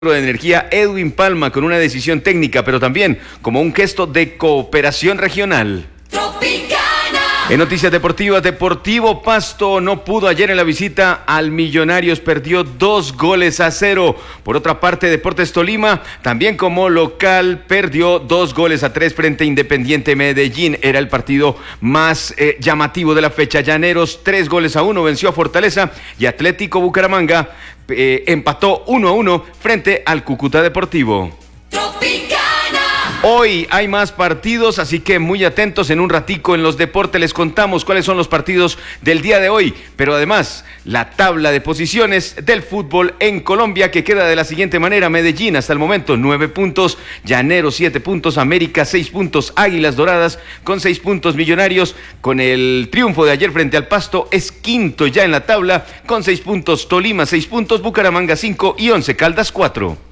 de Energía Edwin Palma con una decisión técnica, pero también como un gesto de cooperación regional. En noticias deportivas, Deportivo Pasto no pudo ayer en la visita al Millonarios, perdió 2-0. Por otra parte, Deportes Tolima, también como local, perdió 2-3 frente a Independiente Medellín. Era el partido más llamativo de la fecha. Llaneros 3-1 venció a Fortaleza y Atlético Bucaramanga empató 1-1 frente al Cúcuta Deportivo. Hoy hay más partidos, así que muy atentos. En un ratico en los deportes les contamos cuáles son los partidos del día de hoy, pero además la tabla de posiciones del fútbol en Colombia, que queda de la siguiente manera: Medellín hasta el momento 9 puntos, Llaneros 7 puntos, América 6 puntos, Águilas Doradas con 6 puntos, Millonarios con el triunfo de ayer frente al Pasto es quinto ya en la tabla con 6 puntos, Tolima 6 puntos, Bucaramanga 5 y 11 Caldas 4.